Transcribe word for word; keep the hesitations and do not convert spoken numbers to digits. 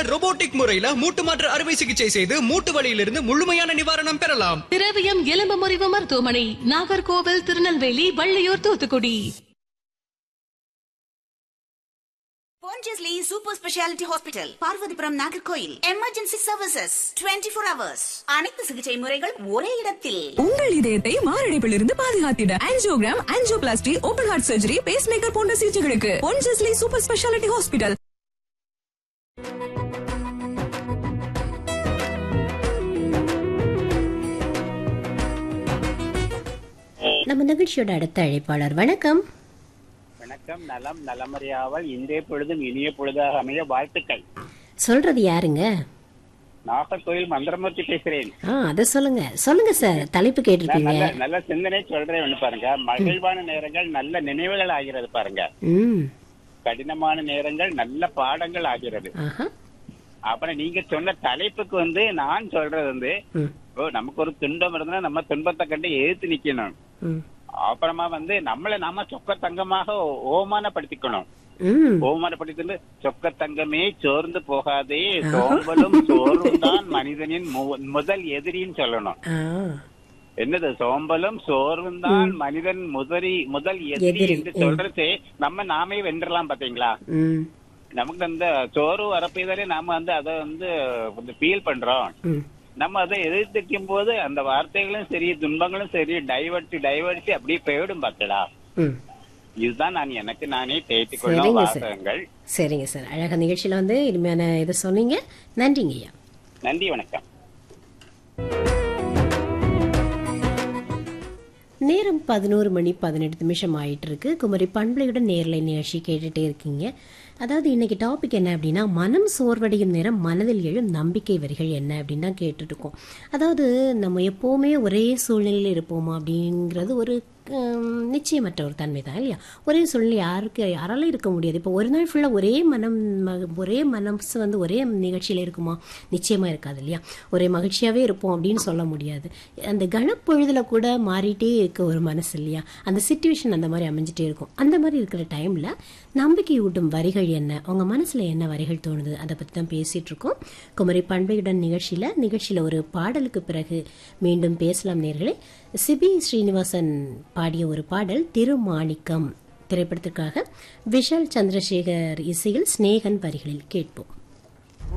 robotic முறையில மூட்டு மாற்று அறுவை சிகிச்சை செய்து மூட்டு வலியிலிருந்து முழுமையான நிவாரணம் பெறலாம். திரவியம் எலும்பு முறிவு மருத்துவமனை, Nagercoil, Tirunelveli, Valliyur, Thoothukudi. Pondicherry Super Speciality Hospital, Parvathipuram, Nagercoil. Emergency services twenty four hours. அனைத்து சிகிச்சை முறைகள் ஒரே இடத்தில். உங்கள் இதயத்தை மாரடைப்பிலிருந்து பாதுகாத்திட angiogram, angioplasty, open heart surgery, base maker போன்ற சிகிச்சைகளுக்கு பொன்ஜஸ்லி சூப்பர் ஸ்பெஷாலிட்டி ஹாஸ்பிட்டல். நம்ம நிகழ்ச்சியோட அடுத்த அழைப்பாளர். வணக்கம். வணக்கம். நலம் நலமறியாவல் இன்றைய பொழுதும் இனிய பொழுதாக அமைய வாழ்த்துக்கள். சொல்றது யாருங்க? நாகர்கோயில் மந்திரமூர்த்தி பேசுறேன். ஆ, அத சொல்லுங்க சொல்லுங்க சார். தலைப்பு கேட்டிருக்கீங்க. நல்ல சிந்தனை சொல்றேன் பாருங்க. மகிழ்வான நேரங்கள் நல்ல நினைவுகள் ஆகிறது பாருங்க. ம். கடினமான நேரங்கள் நல்ல பாடங்கள் ஆகிறது. அப்புறம் நீங்க சொன்ன தலைப்புக்கு வந்து நான் சொல்றது வந்து நமக்கு ஒரு துன்பம் இருந்தா நம்ம துன்பத்தை கண்டு எதிர்த்து நிக்கணும். அப்புறமா வந்து நம்மளை நாம சொக்க தங்கமாக ஓமானப்படுத்திக்கணும். ஓமானப்படுத்தி சொக்க தங்கமே சோர்ந்து போகாதே, சோம்பலும் சோர்வும் தான் மனிதனின் முதல் எதிரின்னு சொல்லணும். என்னது சோம்பலும் சோர்வும் தான் மனிதன் முதறி முதல் எதிரி என்று சொல்றது நம்ம நாமே வென்றலாம் பாத்தீங்களா. நமக்கு அந்த சோர்வு வரப்போதாலே நாம வந்து அதை வந்து ஃபீல் பண்றோம். நம்ம அதை எதிர்த்திருக்கும் போது அந்த வார்த்தைகளும் சரி துன்பங்களும் சரி டைவர்ட் டைவர்ட் அப்படியே போயிடும் பார்த்தடா. இதுதான் நான் எனக்கு நானே தேய்த்துக் கொள்ளும் வாசகங்கள். சரிங்க சார், அழகா நிகழ்ச்சியில வந்து இனிமையான இதை சொன்னீங்க. நன்றிங்க ஐயா. நன்றி, வணக்கம். நேரம் பதினோரு மணி பதினெட்டு நிமிஷம் ஆயிட்டு இருக்கு. குமரி பண்பலையுடன் நேர்லை நிகழ்ச்சி கேட்டுட்டே இருக்கீங்க. அதாவது இன்னைக்கு டாபிக் என்ன அப்படின்னா, மனம் சோர்வடையும் நேரம் மனதில் எழும் நம்பிக்கை வரிகள் என்ன அப்படின்னு தான் கேட்டுட்டு இருக்கோம். அதாவது நம்ம எப்போவுமே ஒரே சூழ்நிலையில் இருப்போமா அப்படிங்கிறது ஒரு நிச்சயமற்ற ஒரு தன்மை தான் இல்லையா. ஒரே சூழ்நிலை யாருக்கு யாராலும் இருக்க முடியாது. இப்போ ஒரு நாள் ஃபுல்லாக ஒரே மனம் ஒரே மனசு வந்து ஒரே நிகழ்ச்சியில் இருக்குமா? நிச்சயமாக இருக்காது இல்லையா. ஒரே மகிழ்ச்சியாகவே இருப்போம் அப்படின்னு சொல்ல முடியாது. அந்த கனப்பொழுதில் கூட மாறிட்டே இருக்க ஒரு மனசு இல்லையா. அந்த சிச்சுவேஷன் அந்த மாதிரி அமைஞ்சிட்டே இருக்கும். அந்த மாதிரி இருக்கிற டைமில் நம்பிக்கை ஊட்டும் வரிகள் என்ன, உங்க மனசுல என்ன வரிகள் தோணுது, அதை பத்தி தான் பேசிட்டு இருக்கோம். குமரி பண்பையுடன் நிகழ்ச்சியில நிகழ்ச்சியில ஒரு பாடலுக்கு பிறகு மீண்டும் பேசலாம் நேர்களே. சிபி ஸ்ரீனிவாசன் பாடிய ஒரு பாடல் திருமாணிக்கம் திரைப்படத்திற்காக விஷால் சந்திரசேகர் இசையில் ஸ்நேகன் வரிகளில் கேட்போம்.